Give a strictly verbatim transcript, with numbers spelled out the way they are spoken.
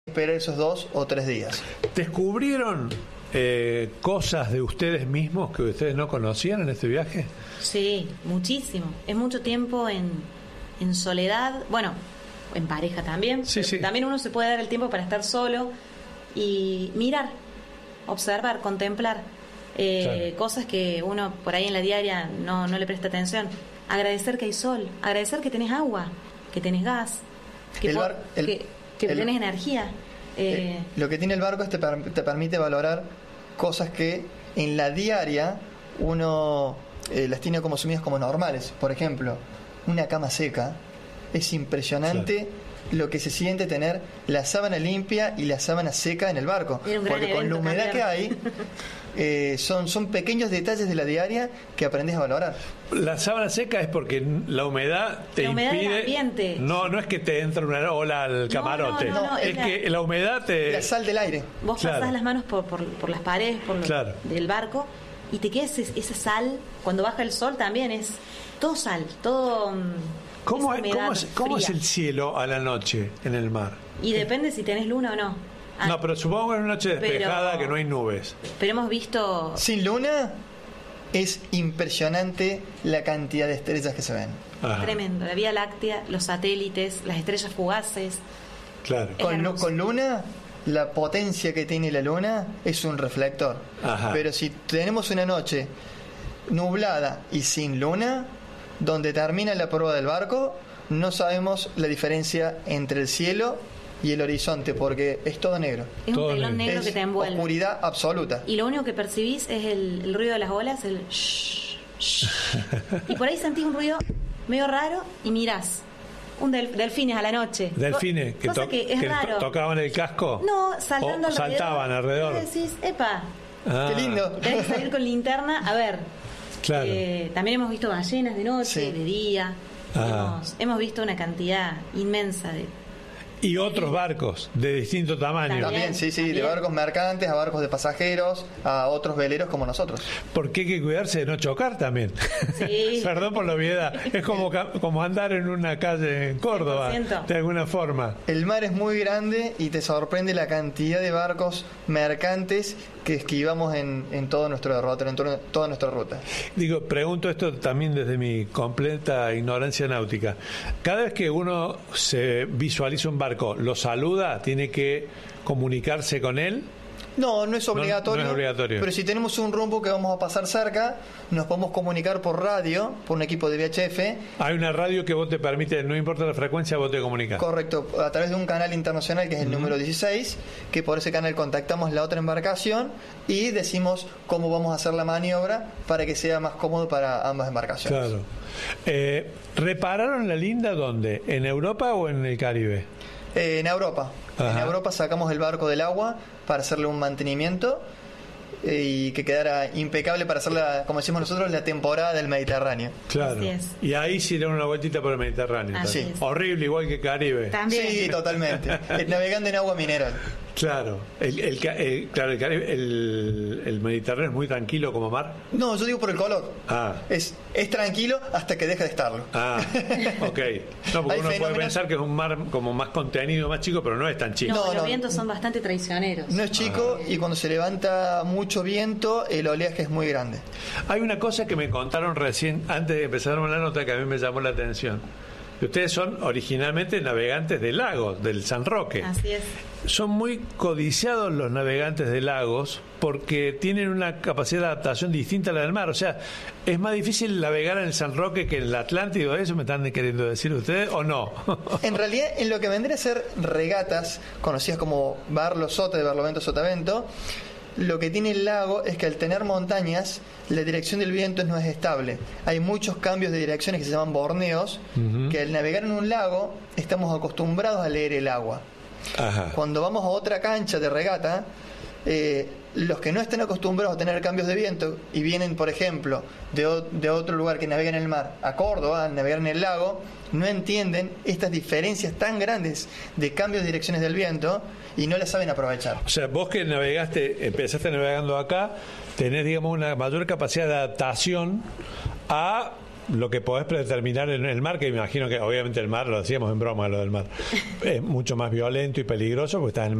esperar esos dos o tres días. ¿Descubrieron eh, cosas de ustedes mismos que ustedes no conocían en este viaje? Sí, muchísimo. Es mucho tiempo en, en soledad, bueno, en pareja también. Sí, sí. También uno se puede dar el tiempo para estar solo y mirar, observar, contemplar eh, claro. cosas que uno por ahí en la diaria no, no le presta atención. Agradecer que hay sol, agradecer que tenés agua, que tenés gas, que, el bar, el, que, que el, tenés energía. Eh, eh, lo que tiene el barco es que te, te permite valorar cosas que en la diaria uno eh, las tiene como asumidas como normales. Por ejemplo, una cama seca. Es impresionante claro. lo que se siente tener la sábana limpia y la sábana seca en el barco. Porque con la humedad cambiar. que hay, eh, son, son pequeños detalles de la diaria que aprendes a valorar. La sábana seca es porque la humedad te la humedad impide. Del ambiente. No, no es que te entre una ola al camarote. No, no, no, no, es, es la, que la humedad te. La sal del aire. Vos claro. pasás las manos por, por, por las paredes por lo, claro. del barco y te queda ese, esa sal. Cuando baja el sol también es todo sal, todo. ¿Cómo, es, ¿cómo, es, ¿Cómo es el cielo a la noche en el mar? Y depende si tenés luna o no. Ah, no, pero supongo que es una noche despejada, pero, que no hay nubes. Pero hemos visto... Sin luna es impresionante la cantidad de estrellas que se ven. Ajá. Tremendo. La Vía Láctea, los satélites, las estrellas fugaces. Claro. Con, con luna, la potencia que tiene la luna es un reflector. Ajá. Pero si tenemos una noche nublada y sin luna, donde termina la prueba del barco, no sabemos la diferencia entre el cielo y el horizonte, porque es todo negro. Es todo un telón negro, negro que te envuelve. Oscuridad absoluta. Y lo único que percibís es el, el ruido de las olas, el shh, shh. Y por ahí sentís un ruido medio raro y mirás. Un del, delfines a la noche. Delfines que, to que, es que raro. tocaban el casco. No, saltando o saltaban alrededor. Y decís, epa. Ah. Qué lindo. Tenés que salir con linterna a ver. Claro. Eh, también hemos visto ballenas de noche, sí. de día. Hemos, hemos visto una cantidad inmensa de... Y otros barcos de distinto tamaño. También, También sí, sí, también. De barcos mercantes a barcos de pasajeros, a otros veleros como nosotros. Porque hay que cuidarse de no chocar también. Sí. Perdón por la obviedad. Es como, como andar en una calle en Córdoba, cien por ciento. De alguna forma. El mar es muy grande y te sorprende la cantidad de barcos mercantes que esquivamos en, en todo nuestro derrotero, en todo, toda nuestra ruta. Digo, pregunto esto también desde mi completa ignorancia náutica. Cada vez que uno se visualiza un barco, ¿lo saluda? ¿Tiene que comunicarse con él? No, no es obligatorio, no, no es obligatorio. Pero si tenemos un rumbo que vamos a pasar cerca, nos podemos comunicar por radio, por un equipo de V H F. Hay una radio que vos te permite, no importa la frecuencia, vos te comunicas. Correcto, a través de un canal internacional que es el uh-huh. número dieciséis, que por ese canal contactamos la otra embarcación y decimos cómo vamos a hacer la maniobra para que sea más cómodo para ambas embarcaciones. Claro. Eh, ¿Repararon la Linda dónde? ¿En Europa o en el Caribe? Eh, en Europa. Ajá. En Europa sacamos el barco del agua para hacerle un mantenimiento eh, y que quedara impecable para hacer, la, como decimos nosotros, la temporada del Mediterráneo. Claro. Y ahí se dieron una vueltita por el Mediterráneo. Sí. Horrible, igual que Caribe. También. Sí, totalmente. Navegando en agua mineral. Claro, el, el, el, claro, el, Caribe, el, el Mediterráneo es muy tranquilo como mar. No, yo digo por el color. Ah. Es, es tranquilo hasta que deja de estarlo. Ah, ok. No, porque uno fenómenos... puede pensar que es un mar como más contenido, más chico, pero no es tan chico. No, no los no. vientos son bastante traicioneros. No es chico ah. y cuando se levanta mucho viento, el oleaje es muy grande. Hay una cosa que me contaron recién, antes de empezar la nota, que a mí me llamó la atención. Ustedes son originalmente navegantes de lagos, del San Roque. Así es. Son muy codiciados los navegantes de lagos porque tienen una capacidad de adaptación distinta a la del mar. O sea, ¿es más difícil navegar en el San Roque que en el Atlántico? ¿Eso me están queriendo decir ustedes o no? En realidad, en lo que vendría a ser regatas, conocidas como Barlo Sota, de Barlovento Sotavento, lo que tiene el lago es que al tener montañas, la dirección del viento no es estable. Hay muchos cambios de direcciones que se llaman borneos, uh-huh. que al navegar en un lago estamos acostumbrados a leer el agua. Ajá. Cuando vamos a otra cancha de regata, eh, los que no estén acostumbrados a tener cambios de viento y vienen, por ejemplo, de, o, de otro lugar que navega en el mar a Córdoba, a navegar en el lago, no entienden estas diferencias tan grandes de cambios de direcciones del viento y no las saben aprovechar. O sea, vos que navegaste, empezaste navegando acá, tenés, digamos, una mayor capacidad de adaptación a lo que podés predeterminar en el mar, que me imagino que obviamente el mar, lo decíamos en broma lo del mar, es mucho más violento y peligroso porque estás en